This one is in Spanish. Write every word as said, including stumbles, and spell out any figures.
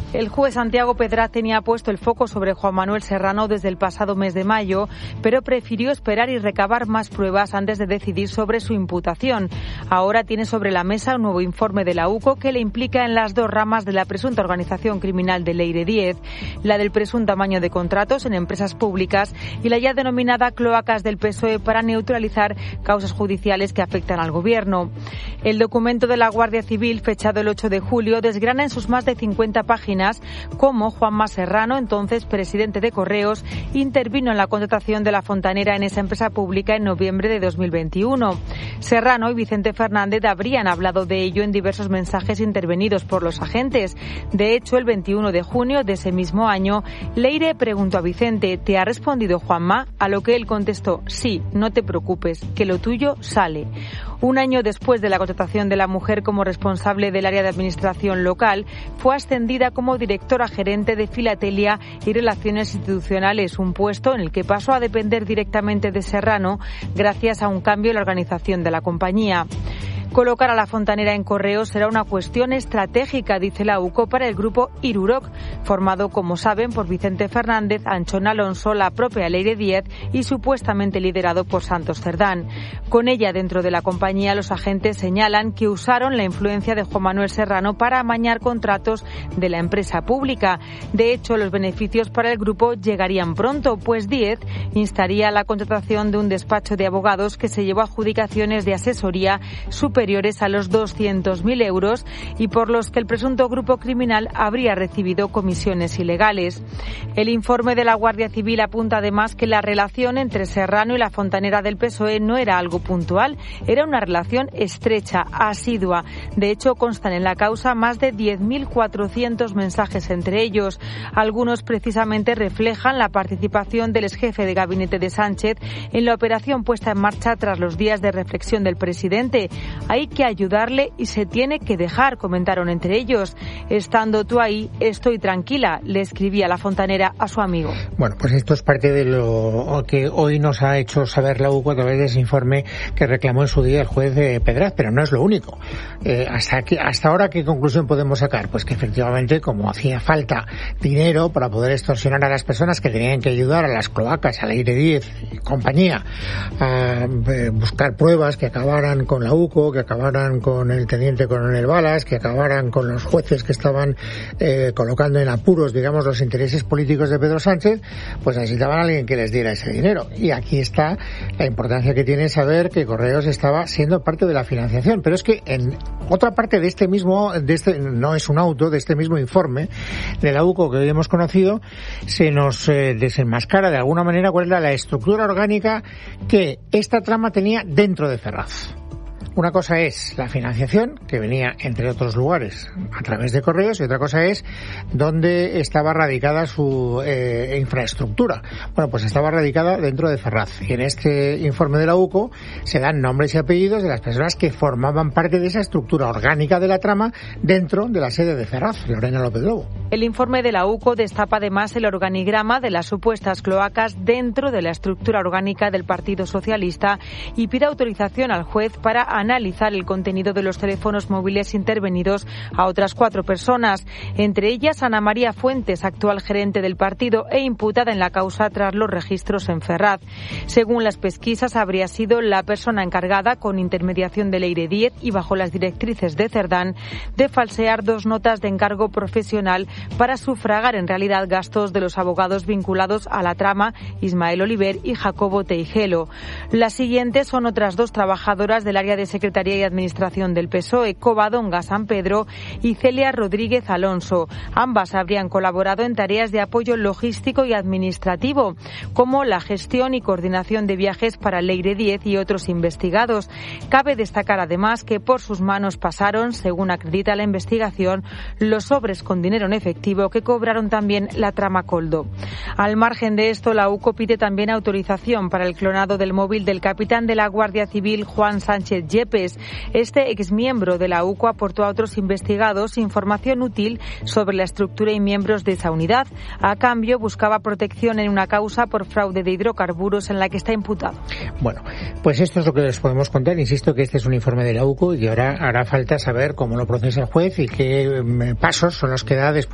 El juez Santiago Pedraz tenía puesto el foco sobre Juan Manuel Serrano desde el pasado mes de mayo, pero prefirió esperar y recabar más pruebas antes de decidir sobre su imputación. Ahora tiene sobre la mesa un nuevo informe de la UCO que le implica en las dos ramas de la presunta organización criminal de Leire diez, la del presunto amaño de contratos en empresas públicas y la ya denominada cloacas del P S O E para neutralizar causas judiciales que afectan al Gobierno. El documento de la Guardia Civil, fechado el ocho de julio, desgrana en sus más de cincuenta páginas cómo Juanma Serrano, entonces presidente de Correos, intervino en la contratación de La Fontanera en esa empresa pública en noviembre de dos mil veintiuno. Serrano y Vicente Fernández habrían hablado de ello en diversos mensajes intervenidos por los agentes. De hecho, el veintiuno de junio de ese mismo año, Leire preguntó a Vicente: ¿te ha respondido Juanma? A lo que él contestó: sí, no te preocupes, que lo tuyo sale. Un año después de la contratación de la mujer como responsable del área de administración local, fue ascendida como directora gerente de Filatelia y Relaciones Institucionales, un puesto en el que pasó a depender directamente de Serrano gracias a un cambio en la organización de la compañía. Colocar a La Fontanera en Correos será una cuestión estratégica, dice la UCO, para el grupo Iruroc, formado, como saben, por Vicente Fernández, Anchón Alonso, la propia Leire diez y supuestamente liderado por Santos Cerdán. Con ella dentro de la compañía, los agentes señalan que usaron la influencia de Juan Manuel Serrano para amañar contratos de la empresa pública. De hecho, los beneficios para el grupo llegarían pronto, pues diez instaría la contratación de un despacho de abogados que se llevó adjudicaciones de asesoría superiores a los doscientos mil euros y por los que el presunto grupo criminal habría recibido comisiones ilegales. El informe de la Guardia Civil apunta además que la relación entre Serrano y La Fontanera del P S O E no era algo puntual, era una relación estrecha, asidua. De hecho, constan en la causa más de diez mil cuatrocientos mensajes entre ellos. Algunos precisamente reflejan la participación del exjefe de gabinete de Sánchez en la operación puesta en marcha tras los días de reflexión del presidente. Hay que ayudarle y se tiene que dejar, comentaron entre ellos. Estando tú ahí, estoy tranquila, le escribía La Fontanera a su amigo. Bueno, pues esto es parte de lo que hoy nos ha hecho saber la UCO a través de ese informe que reclamó en su día el juez de Pedraz, pero no es lo único. Eh, hasta, aquí, hasta ahora, ¿qué conclusión podemos sacar? Pues que efectivamente, como hacía falta dinero para poder extorsionar a las personas que tenían que ayudar a las cloacas, a Leire diez y compañía, a eh, buscar pruebas que acabaran con la UCO, que acabaran con el teniente coronel Balas, que acabaran con los jueces que estaban eh, colocando en apuros, digamos, los intereses políticos de Pedro Sánchez, pues necesitaban a alguien que les diera ese dinero. Y aquí está la importancia que tiene saber que Correos estaba siendo parte de la financiación. Pero es que en otra parte de este mismo, de este, no es un auto, de este mismo informe de la UCO que hoy hemos conocido, se nos eh, desenmascara de alguna manera cuál era la estructura orgánica que esta trama tenía dentro de Ferraz. Una cosa es la financiación, que venía, entre otros lugares, a través de Correos, y otra cosa es dónde estaba radicada su eh, infraestructura. Bueno, pues estaba radicada dentro de Ferraz. Y en este informe de la UCO se dan nombres y apellidos de las personas que formaban parte de esa estructura orgánica de la trama dentro de la sede de Ferraz, Lorena López Lobo. El informe de la UCO destapa además el organigrama de las supuestas cloacas dentro de la estructura orgánica del Partido Socialista y pide autorización al juez para analizar el contenido de los teléfonos móviles intervenidos a otras cuatro personas, entre ellas Ana María Fuentes, actual gerente del partido e imputada en la causa tras los registros en Ferraz. Según las pesquisas, habría sido la persona encargada, con intermediación de Leire diez y bajo las directrices de Cerdán, de falsear dos notas de encargo profesional para sufragar en realidad gastos de los abogados vinculados a la trama, Ismael Oliver y Jacobo Teijelo. Las siguientes son otras dos trabajadoras del área de Secretaría y Administración del P S O E, Covadonga San Pedro y Celia Rodríguez Alonso. Ambas habrían colaborado en tareas de apoyo logístico y administrativo, como la gestión y coordinación de viajes para Leire diez y otros investigados. Cabe destacar además que por sus manos pasaron, según acredita la investigación, los sobres con dinero en efectivo que cobraron también la trama Coldo. Al margen de esto, la UCO pide también autorización para el clonado del móvil del capitán de la Guardia Civil, Juan Sánchez Yepes. Este exmiembro de la UCO aportó a otros investigados información útil sobre la estructura y miembros de esa unidad. A cambio, buscaba protección en una causa por fraude de hidrocarburos en la que está imputado. Bueno, pues esto es lo que les podemos contar. Insisto que este es un informe de la UCO y ahora hará falta saber cómo lo procesa el juez y qué pasos son los que da después